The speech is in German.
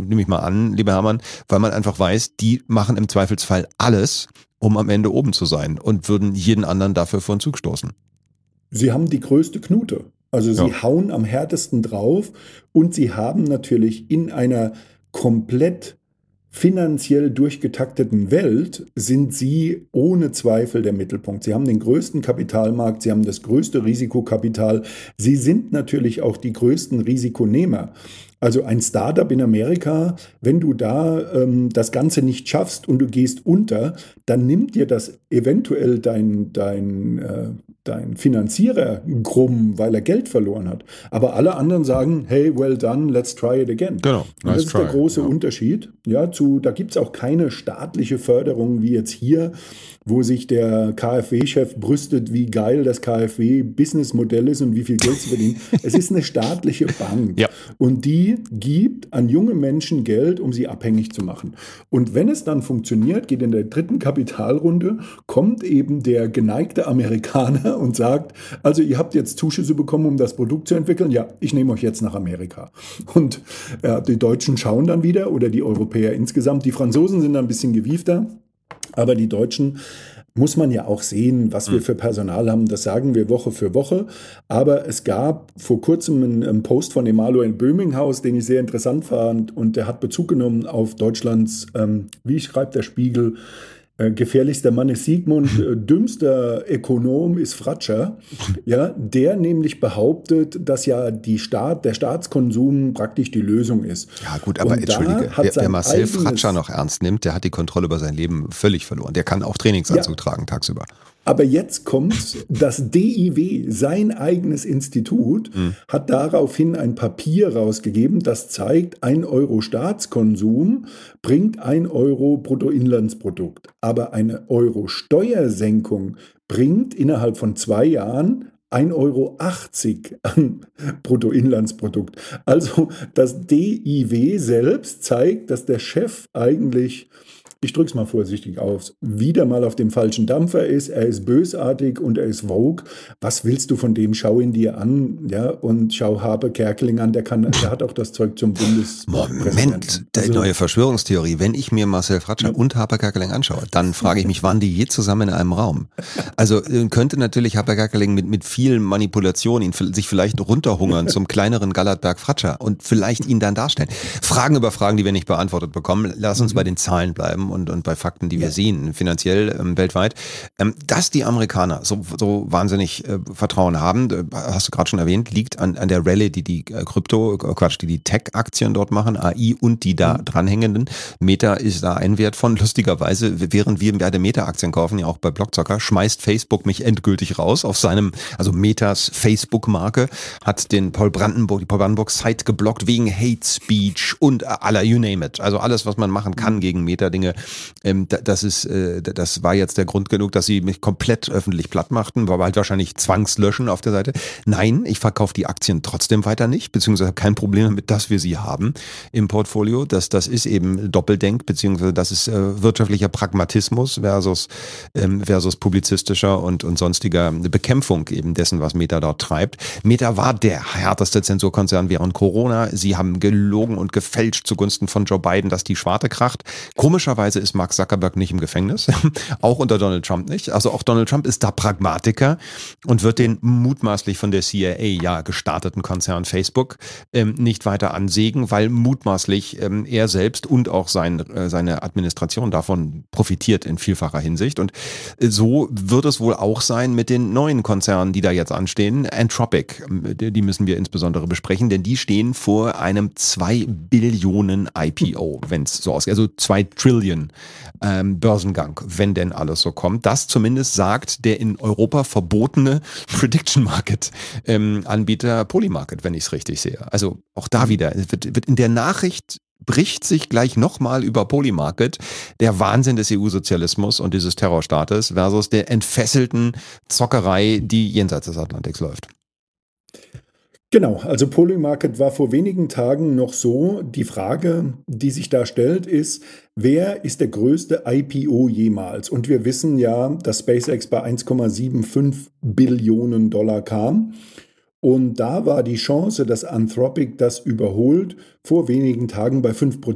nehme ich mal an, lieber Hermann, weil man einfach weiß, die machen im Zweifelsfall alles, um am Ende oben zu sein und würden jeden anderen dafür vor den Zug stoßen. Sie haben die größte Knute. Also sie Ja. hauen am härtesten drauf und sie haben natürlich in einer komplett finanziell durchgetakteten Welt sind sie ohne Zweifel der Mittelpunkt. Sie haben den größten Kapitalmarkt, sie haben das größte Risikokapital, sie sind natürlich auch die größten Risikonehmer. Also ein Startup in Amerika, wenn du da das Ganze nicht schaffst und du gehst unter, dann nimmt dir das eventuell dein Finanzierer krumm, weil er Geld verloren hat. Aber alle anderen sagen, hey, well done, let's try it again. Genau, Und das ist der große Unterschied. Ja, da gibt es auch keine staatliche Förderung wie jetzt hier, wo sich der KfW-Chef brüstet, wie geil das KfW-Businessmodell ist und wie viel Geld sie verdienen. Es ist eine staatliche Bank. Ja. Und die gibt an junge Menschen Geld, um sie abhängig zu machen. Und wenn es dann funktioniert, geht in der dritten Kapitalrunde, kommt eben der geneigte Amerikaner und sagt, also ihr habt jetzt Zuschüsse bekommen, um das Produkt zu entwickeln. Ja, ich nehme euch jetzt nach Amerika. Und die Deutschen schauen dann wieder oder die Europäer insgesamt. Die Franzosen sind ein bisschen gewiefter. Aber die Deutschen muss man ja auch sehen, was wir für Personal haben. Das sagen wir Woche für Woche. Aber es gab vor kurzem einen Post von Emanuel Böminghaus, den ich sehr interessant fand. Und der hat Bezug genommen auf Deutschlands, wie schreibt der Spiegel, gefährlichster Mann ist Sigmund, dümmster Ökonom ist Fratscher, ja, der nämlich behauptet, dass ja der Staatskonsum praktisch die Lösung ist. Ja gut, aber entschuldige, wer Marcel Fratscher noch ernst nimmt, der hat die Kontrolle über sein Leben völlig verloren. Der kann auch Trainingsanzug tragen tagsüber. Aber jetzt kommt das DIW, sein eigenes Institut, hat daraufhin ein Papier rausgegeben, das zeigt, 1 Euro Staatskonsum bringt 1 Euro Bruttoinlandsprodukt. Aber eine Euro Steuersenkung bringt innerhalb von 2 Jahren 1,80 Euro an Bruttoinlandsprodukt. Also das DIW selbst zeigt, dass der Chef eigentlich, ich drücke es mal vorsichtig aus, wieder mal auf dem falschen Dampfer ist. Er ist bösartig und er ist vogue. Was willst du von dem? Schau ihn dir an, ja, und schau Harpe Kerkeling an. Der hat auch das Zeug zum Bundespräsidenten. Moment, die neue Verschwörungstheorie. Wenn ich mir Marcel Fratscher und Harpe Kerkeling anschaue, dann frage ich mich, waren die je zusammen in einem Raum? Also könnte natürlich Harpe Kerkeling mit viel Manipulation sich vielleicht runterhungern zum kleineren Gallertberg Fratscher und vielleicht ihn dann darstellen. Fragen über Fragen, die wir nicht beantwortet bekommen. Lass uns bei den Zahlen bleiben. Und bei Fakten, die wir sehen, finanziell weltweit, dass die Amerikaner so wahnsinnig Vertrauen haben, hast du gerade schon erwähnt, liegt an der Rallye, die die Tech-Aktien dort machen, AI und die da dranhängenden. Meta ist da ein Wert von. Lustigerweise, während wir beide Meta-Aktien kaufen, ja auch bei Blockzocker, schmeißt Facebook mich endgültig raus auf seinem, also Metas Facebook-Marke, hat die Paul Brandenburg-Site geblockt wegen Hate Speech und aller, you name it. Also alles, was man machen kann gegen Meta-Dinge. Das war jetzt der Grund genug, dass sie mich komplett öffentlich platt machten, war halt wahrscheinlich Zwangslöschen auf der Seite. Nein, ich verkaufe die Aktien trotzdem weiter nicht, beziehungsweise kein Problem damit, dass wir sie haben im Portfolio. Das ist eben Doppeldenk, beziehungsweise das ist wirtschaftlicher Pragmatismus versus publizistischer und sonstiger Bekämpfung eben dessen, was Meta dort treibt. Meta war der härteste Zensurkonzern während Corona. Sie haben gelogen und gefälscht zugunsten von Joe Biden, dass die Schwarte kracht. Komischerweise ist Mark Zuckerberg nicht im Gefängnis, auch unter Donald Trump nicht. Also auch Donald Trump ist da Pragmatiker und wird den mutmaßlich von der CIA gestarteten Konzern Facebook nicht weiter ansägen, weil mutmaßlich er selbst und auch seine Administration davon profitiert in vielfacher Hinsicht. Und so wird es wohl auch sein mit den neuen Konzernen, die da jetzt anstehen. Anthropic, die müssen wir insbesondere besprechen, denn die stehen vor einem 2 Billionen IPO, wenn es so ausgeht. Also 2 Trillion Börsengang, wenn denn alles so kommt. Das zumindest sagt der in Europa verbotene Prediction Market Anbieter Polymarket, wenn ich es richtig sehe. Also auch da wieder, wird in der Nachricht bricht sich gleich nochmal über Polymarket der Wahnsinn des EU-Sozialismus und dieses Terrorstaates versus der entfesselten Zockerei, die jenseits des Atlantiks läuft. Genau, also Polymarket war vor wenigen Tagen noch so. Die Frage, die sich da stellt, ist, wer ist der größte IPO jemals? Und wir wissen ja, dass SpaceX bei 1,75 Billionen Dollar kam. Und da war die Chance, dass Anthropic das überholt, vor wenigen Tagen bei 5%.